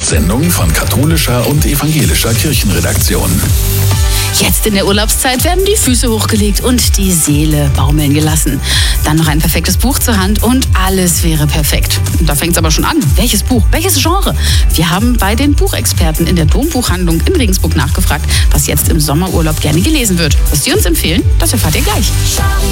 Sendung von katholischer und evangelischer Kirchenredaktion. Jetzt in der Urlaubszeit werden die Füße hochgelegt und die Seele baumeln gelassen. Dann noch ein perfektes Buch zur Hand und alles wäre perfekt. Da fängt es aber schon an. Welches Buch? Welches Genre? Wir haben bei den Buchexperten in der Dombuchhandlung in Regensburg nachgefragt, was jetzt im Sommerurlaub gerne gelesen wird. Was die uns empfehlen, das erfahrt ihr gleich.